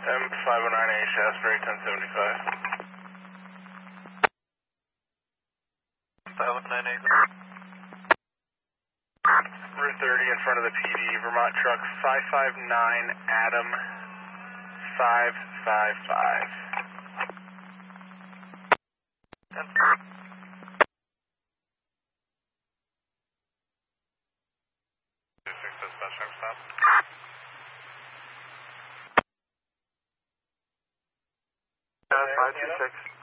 M509A Shasbury 1075. 509A. Route 30 in front of the PD, Vermont truck 559 Adam 555. 526.